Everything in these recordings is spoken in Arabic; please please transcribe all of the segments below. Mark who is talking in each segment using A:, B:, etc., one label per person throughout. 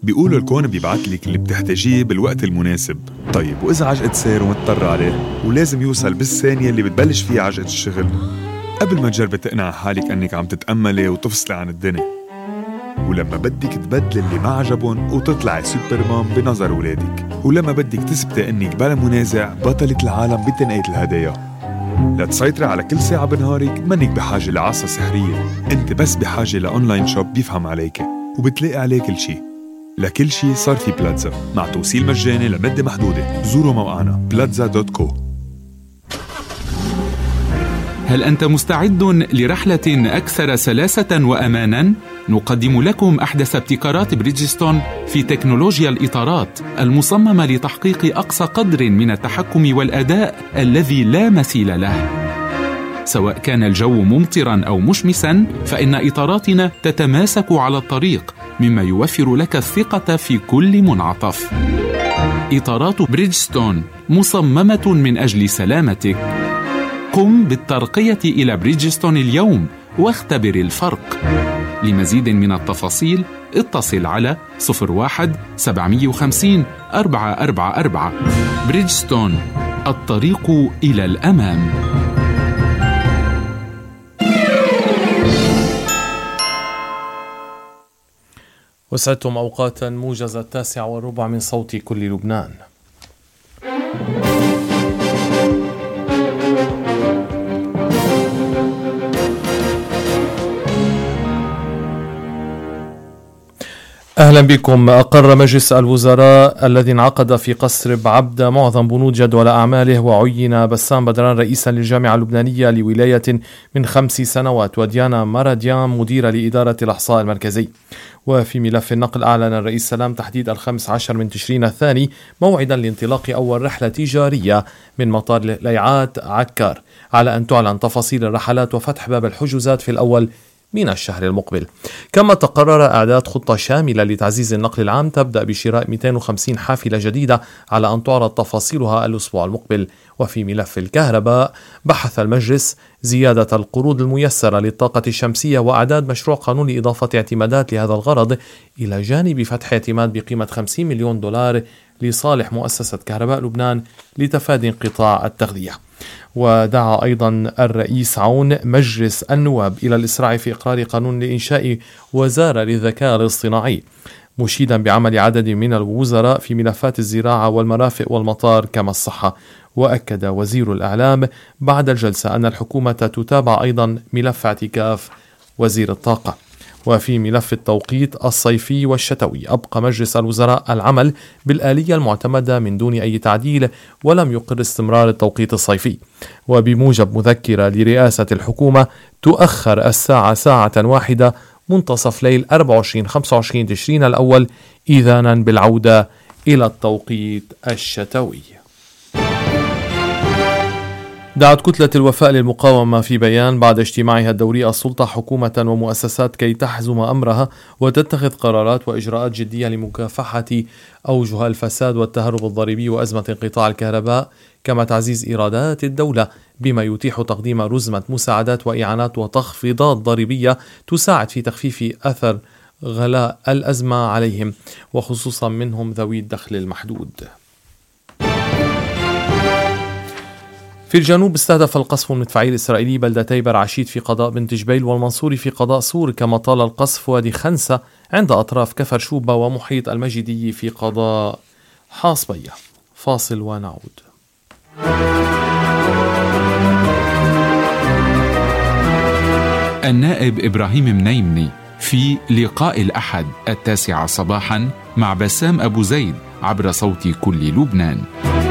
A: بيقولوا الكون بيبعتلك اللي بتحتاجيه بالوقت المناسب. طيب وإذا عجقة سير ومضطر عليه ولازم يوصل بالثانية اللي بتبلش فيها عجقة الشغل، قبل ما تجربي تقنع حالك أنك عم تتأملي وتفصلي عن الدنيا، ولما بدك تبدل اللي ما عجبون وتطلعي سوبرمان بنظر ولادك، ولما بدك تثبتي أنك بلا منازع بطلة العالم بتنقية الهدايا. لتسيطري على كل ساعة بنهارك منك بحاجة لعصا سحرية، انت بس بحاجة لأونلاين شوب بيفهم عليك وبتلاقي عليه كل شي. لكل شي صار في بلاتزا مع توصيل مجاني لمدة محدودة. زوروا موقعنا plaza.co.
B: هل أنت مستعد لرحلة أكثر سلاسة وأماناً؟ نقدم لكم أحدث ابتكارات بريدجستون في تكنولوجيا الإطارات المصممة لتحقيق أقصى قدر من التحكم والأداء الذي لا مثيل له. سواء كان الجو ممطراً أو مشمساً، فإن إطاراتنا تتماسك على الطريق، مما يوفر لك الثقة في كل منعطف. إطارات بريدجستون مصممة من أجل سلامتك. قم بالترقية إلى بريدجستون اليوم واختبر الفرق. لمزيد من التفاصيل اتصل على 01-750-444. بريدجستون، الطريق إلى الأمام.
C: وسعدتم أوقاتا موجزة 9:15 من صوت كل لبنان. أهلا بكم. أقر مجلس الوزراء الذي انعقد في قصر بعبدة معظم بنود جدول أعماله، وعين بسام بدران رئيسا للجامعة اللبنانية لولاية من 5 سنوات، وديانا ماراديان مديرة لإدارة الإحصاء المركزي. وفي ملف النقل، أعلن الرئيس سلام تحديد 15 من تشرين الثاني موعدا لانطلاق أول رحلة تجارية من مطار ليعات عكار، على أن تعلن تفاصيل الرحلات وفتح باب الحجوزات في الأول من الشهر المقبل. كما تقرر إعداد خطة شاملة لتعزيز النقل العام تبدأ بشراء 250 حافلة جديدة، على أن تعرض تفاصيلها الأسبوع المقبل. وفي ملف الكهرباء، بحث المجلس زيادة القروض الميسرة للطاقة الشمسية وأعداد مشروع قانون لإضافة اعتمادات لهذا الغرض، إلى جانب فتح اعتماد بقيمة 50 مليون دولار لصالح مؤسسة كهرباء لبنان لتفادي انقطاع التغذية. ودعا أيضا الرئيس عون مجلس النواب إلى الإسراع في إقرار قانون لإنشاء وزارة للذكاء الاصطناعي، مشيدا بعمل عدد من الوزراء في ملفات الزراعة والمرافق والمطار كما الصحة. وأكد وزير الإعلام بعد الجلسة أن الحكومة تتابع أيضا ملف اعتكاف وزير الطاقة. وفي ملف التوقيت الصيفي والشتوي، أبقى مجلس الوزراء العمل بالآلية المعتمدة من دون أي تعديل، ولم يقر استمرار التوقيت الصيفي. وبموجب مذكرة لرئاسة الحكومة، تؤخر الساعة ساعة واحدة منتصف ليل 24-25 تشرين الأول، إذانا بالعودة إلى التوقيت الشتوي. دعت كتلة الوفاء للمقاومة في بيان بعد اجتماعها الدوري السلطة حكومة ومؤسسات كي تحزم أمرها وتتخذ قرارات وإجراءات جدية لمكافحة أوجه الفساد والتهرب الضريبي وأزمة انقطاع الكهرباء، كما تعزيز إيرادات الدولة بما يتيح تقديم رزمة مساعدات وإعانات وتخفيضات ضريبية تساعد في تخفيف أثر غلاء الأزمة عليهم، وخصوصا منهم ذوي الدخل المحدود. في الجنوب، استهدف القصف المدفعي الإسرائيلي بلدتي برعشيت في قضاء بنت جبيل والمنصوري في قضاء سور، كما طال القصف وادي خنسة عند أطراف كفر شوبة ومحيط المجدي في قضاء حاصبية. فاصل ونعود.
B: النائب إبراهيم منيمني في لقاء الأحد 9 صباحا مع بسام أبو زيد عبر صوت كل لبنان.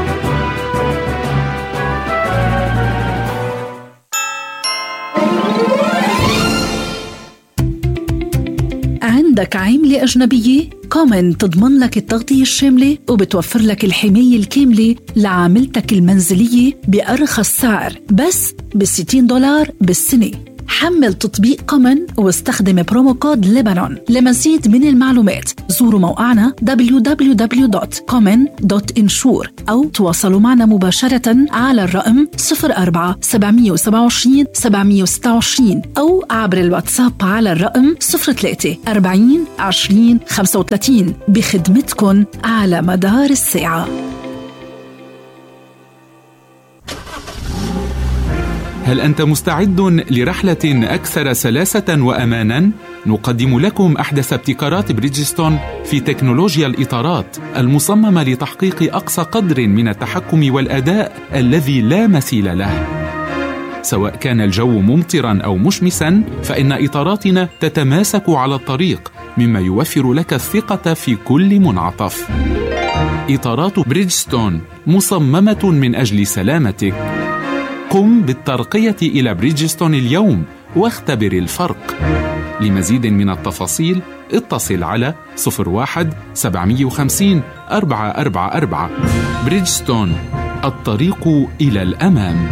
D: عندك عاملة أجنبية؟ كومن تضمن لك التغطية الشاملة وبتوفر لك الحماية الكاملة لعاملتك المنزلية بأرخص سعر، بس $60 بالسنة. حمل تطبيق كومن واستخدم برومو كود لبنان. لمزيد من المعلومات زوروا موقعنا www.common.insure أو تواصلوا معنا مباشرة على الرقم 04 727 726 أو عبر الواتساب على الرقم 03 40 20 35 بخدمتكن على مدار الساعة.
B: هل أنت مستعد لرحلة أكثر سلاسة وأماناً؟ نقدم لكم أحدث ابتكارات بريدجستون في تكنولوجيا الإطارات المصممة لتحقيق أقصى قدر من التحكم والأداء الذي لا مثيل له. سواء كان الجو ممطراً أو مشمساً، فإن إطاراتنا تتماسك على الطريق، مما يوفر لك الثقة في كل منعطف. إطارات بريدجستون مصممة من أجل سلامتك. قم بالترقية إلى بريدجستون اليوم واختبر الفرق. لمزيد من التفاصيل اتصل على 01 750 444. بريدجستون، الطريق إلى الأمام.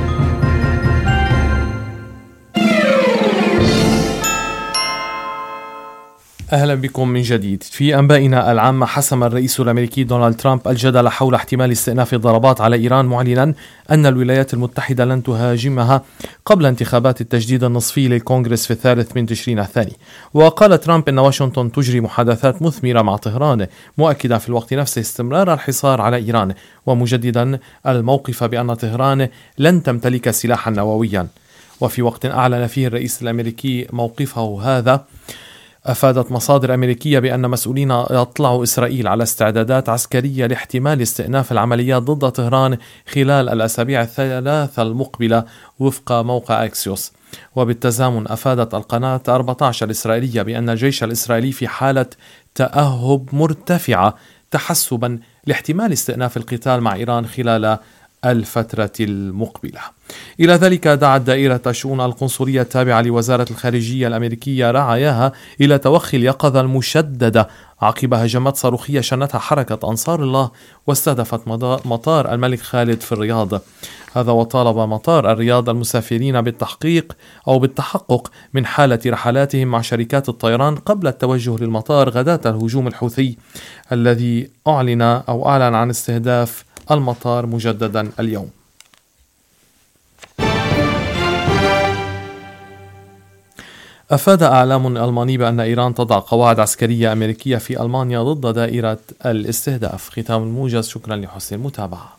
C: أهلا بكم من جديد. في أنبائنا العامة، حسم الرئيس الأمريكي دونالد ترامب الجدل حول احتمال استئناف الضربات على إيران، معلنا أن الولايات المتحدة لن تهاجمها قبل انتخابات التجديد النصفي للكونغرس في 3 تشرين الثاني. وقال ترامب أن واشنطن تجري محادثات مثمرة مع طهران، مؤكدا في الوقت نفسه استمرار الحصار على إيران، ومجددا الموقف بأن طهران لن تمتلك سلاحا نوويا. وفي وقت أعلن فيه الرئيس الأمريكي موقفه هذا، أفادت مصادر أمريكية بأن مسؤولين يطلعوا إسرائيل على استعدادات عسكرية لاحتمال استئناف العمليات ضد طهران خلال الأسابيع الثلاثة المقبلة وفق موقع أكسيوس. وبالتزامن أفادت القناة 14 الإسرائيلية بأن الجيش الإسرائيلي في حالة تأهب مرتفعة تحسبا لاحتمال استئناف القتال مع إيران خلال الفترة المقبلة. إلى ذلك دعت دائرة الشؤون القنصلية التابعة لوزارة الخارجية الأمريكية رعاياها إلى توخي اليقظة المشددة عقب هجمات صاروخية شنتها حركة أنصار الله واستهدفت مطار الملك خالد في الرياض. هذا وطالب مطار الرياض المسافرين بالتحقق من حالة رحلاتهم مع شركات الطيران قبل التوجه للمطار غداة الهجوم الحوثي الذي أعلن عن استهداف المطار مجددا اليوم. أفاد أعلام ألماني بأن إيران تضع قواعد عسكرية أمريكية في ألمانيا ضد دائرة الاستهداف. ختام الموجز، شكرا لحسن المتابعة.